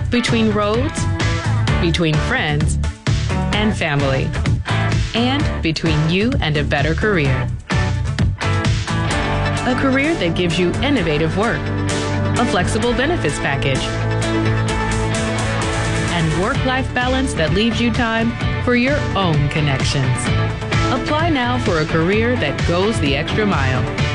between roads, between friends and family, and between you and a better career. A career that gives you innovative work, a flexible benefits package, and work-life balance that leaves you time for your own connections. Apply now for a career that goes the extra mile.